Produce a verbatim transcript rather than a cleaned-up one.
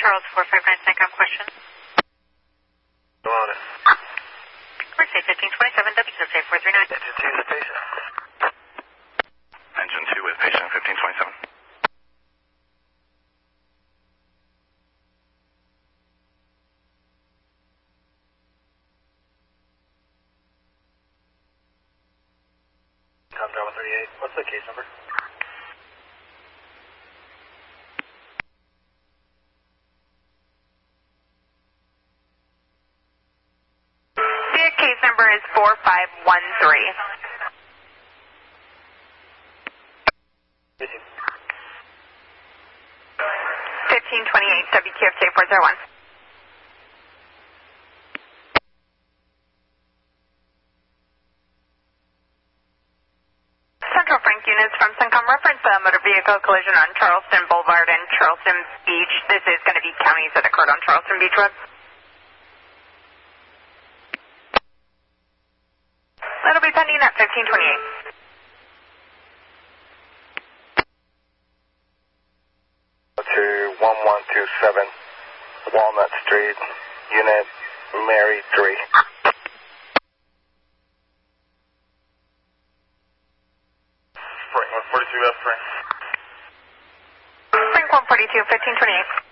Charles four five nine SANCOM question. Go on it. Mercy fifteen twenty-seven, W K F four three nine. Engine two with patient. Engine two with patient, fifteen twenty-seven. Tom Bravo thirty-eight. What's the case number? The case number is four five one three. fifteen twenty-eight, W Q F J four zero one. Central Frank units from CENTCOM reference a motor vehicle collision on Charleston Boulevard and Charleston Beach. This is going to be counties that occurred on Charleston Beach Road. That'll be pending at fifteen twenty-eight. To one one two seven Walnut Street, Unit Mary three. Frank one forty-two, left Frank. Frank one forty-two, fifteen twenty-eight.